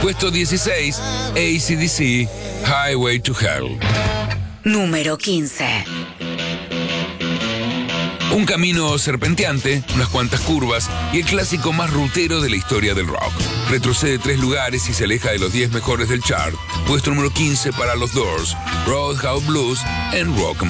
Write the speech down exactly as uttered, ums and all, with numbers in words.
Puesto dieciséis, A C D C, Highway to Hell. Número quince. Un camino serpenteante, unas cuantas curvas y el clásico más rutero de la historia del rock. Retrocede tres lugares y se aleja de los diez mejores del chart. Puesto número quince para los Doors, Roadhouse Blues en Rock